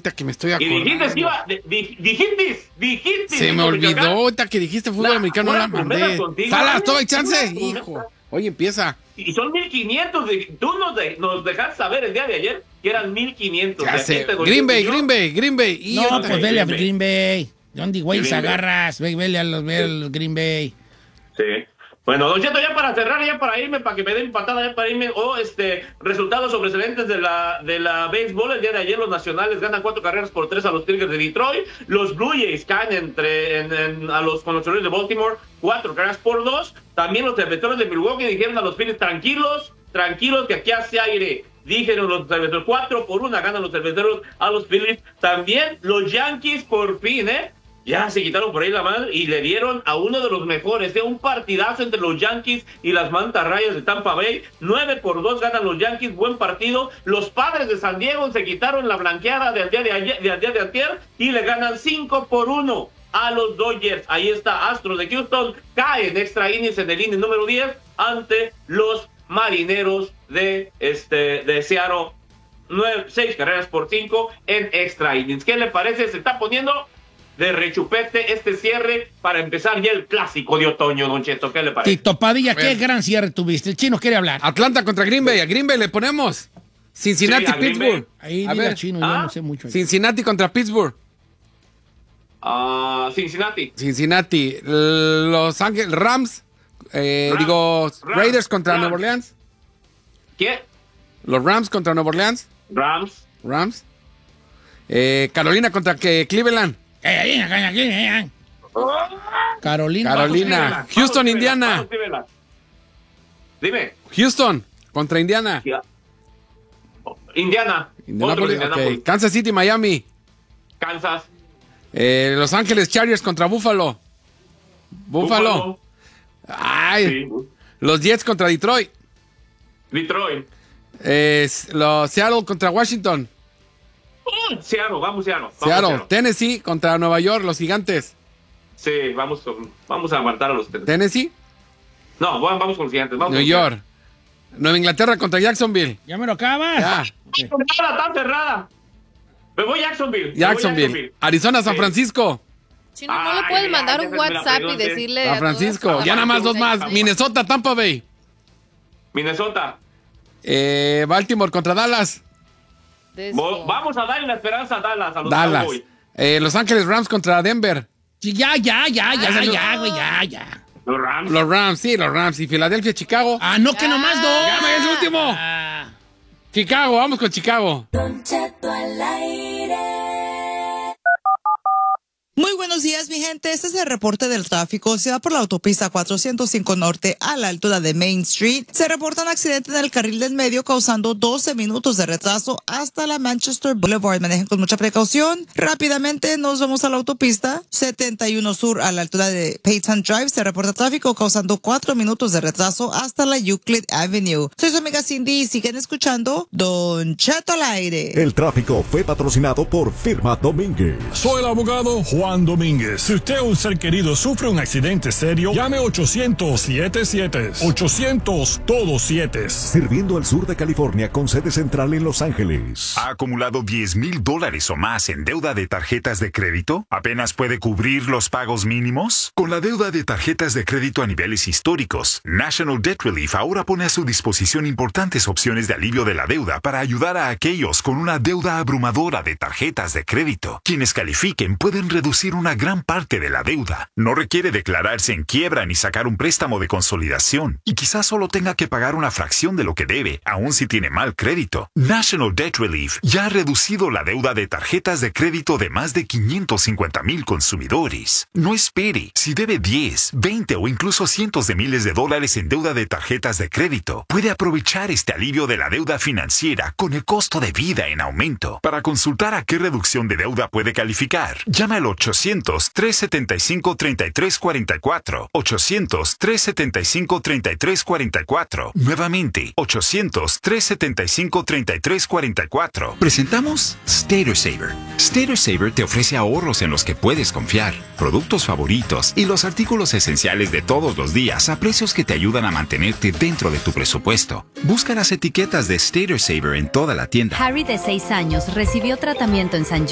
ahorita que me estoy Y acordando. dijiste. Se me olvidó ahorita que dijiste fútbol americano, no la mandé. Salas, todo hay chance, hijo. Hoy empieza. Y son 1500. Tú nos dejaste saber el día de ayer que eran 1500. Ya sé. Green Bay. Y No, ahorita- pues vele a Green Bay. ¿Dónde güeyes Green Bay. agarras? Vele a los Green Bay. Sí. Bueno, Don Cheto, ya para cerrar, ya para irme, para que me den patada, ya para irme, resultados sobresalientes de la béisbol. El día de ayer los nacionales ganan 4-3 a los Tigres de Detroit. Los Blue Jays caen con los Orioles de Baltimore 4-2. También los cerveceros de Milwaukee dijeron a los Phillies, tranquilos, que aquí hace aire. Dijeron los cerveceros 4-1, ganan los cerveceros a los Phillies. También los Yankees por fin, ya se quitaron por ahí la mano y le dieron a uno de los mejores, un partidazo entre los Yankees y las Mantarrayas de Tampa Bay. 9-2 ganan los Yankees, buen partido. Los Padres de San Diego se quitaron la blanqueada del día de antier y le ganan 5-1 a los Dodgers. Ahí está, Astros de Houston cae en extra innings en el inning número 10 ante los Marineros de Seattle. 6-5 en extra innings. ¿Qué le parece? Se está poniendo de rechupete este cierre para empezar ya el clásico de otoño, Don Cheto. ¿Qué le parece? Tito Padilla, qué gran cierre tuviste. El chino quiere hablar. Atlanta contra Green Bay. A Green Bay le ponemos. Cincinnati, Sí, a Green Pittsburgh. Ahí A diga ver. chino, yo no sé mucho. Cincinnati contra Pittsburgh. Cincinnati. Los Ángeles Rams. Raiders contra Nueva Orleans. ¿Qué? Los Rams contra Nueva Orleans. Rams. Carolina contra Cleveland. Carolina. Houston, Indiana. Dime. Houston contra Indiana. Indiana. Indianapolis, ok. Kansas City, Miami. Kansas. Los Ángeles Chargers contra Buffalo. Buffalo. Ay. Sí. Los Jets contra Detroit. Detroit. Los Seattle contra Washington. Seattle, vamos Seattle. Seattle. Tennessee contra Nueva York, los Gigantes. Sí, vamos a aguantar a los Tennessee. No, vamos con los Gigantes. New York. Nueva Inglaterra contra Jacksonville. ¿Ya me lo acabas? Ya. Está cerrada. Me voy a Jacksonville. Arizona, San Francisco. Chino, ¿no le puedes mandar un WhatsApp y decirle San Francisco. todas Ya nada más dos las- más. Minnesota, Tampa Bay. Minnesota. Baltimore contra Dallas. Vamos a darle la esperanza a Dallas, a los Dallas. Cowboys. Los Ángeles Rams contra Denver. Sí, ya, güey, ya. Los Rams. Los Rams, sí, los Rams. Y Filadelfia, Chicago. Ah, no, que nomás dos. Ya me es el último. Ah. Chicago, vamos con Chicago. Don Cheto al aire. Muy buenos días, mi gente. Este es el reporte del tráfico. Se va por la autopista 405 Norte a la altura de Main Street. Se reporta un accidente en el carril del medio causando 12 minutos de retraso hasta la Manchester Boulevard. Manejen con mucha precaución. Rápidamente nos vamos a la autopista 71 Sur a la altura de Peyton Drive. Se reporta tráfico causando 4 minutos de retraso hasta la Euclid Avenue. Soy su amiga Cindy y siguen escuchando Don Cheto al aire. El tráfico fue patrocinado por Firma Domínguez. Soy el abogado Juan Domínguez. Si usted o un ser querido sufre un accidente serio, llame 800-77. 800 todos 7. Sirviendo al sur de California con sede central en Los Ángeles. ¿Ha acumulado $10,000 o más en deuda de tarjetas de crédito? ¿Apenas puede cubrir los pagos mínimos? Con la deuda de tarjetas de crédito a niveles históricos, National Debt Relief ahora pone a su disposición importantes opciones de alivio de la deuda para ayudar a aquellos con una deuda abrumadora de tarjetas de crédito. Quienes califiquen pueden reducir una gran parte de la deuda. No requiere declararse en quiebra ni sacar un préstamo de consolidación. Y quizás solo tenga que pagar una fracción de lo que debe, aun si tiene mal crédito. National Debt Relief ya ha reducido la deuda de tarjetas de crédito de más de 550,000 consumidores. No espere. Si debe 10, 20 o incluso cientos de miles de dólares en deuda de tarjetas de crédito, puede aprovechar este alivio de la deuda financiera con el costo de vida en aumento. Para consultar a qué reducción de deuda puede calificar, llama al 800-375-3344. 800-375-3344. Nuevamente, 800-375-3344. Presentamos Stater Saver. Stater Saver te ofrece ahorros en los que puedes confiar, productos favoritos y los artículos esenciales de todos los días a precios que te ayudan a mantenerte dentro de tu presupuesto. Busca las etiquetas de Stater Saver en toda la tienda. Harry, de 6 años, recibió tratamiento en San